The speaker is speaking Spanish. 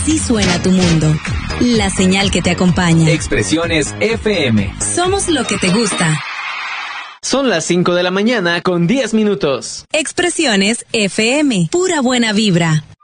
Así suena tu mundo. La señal que te acompaña. Expresiones FM. Somos lo que te gusta. Son las 5 de la mañana con 10 minutos. Expresiones FM. Pura buena vibra.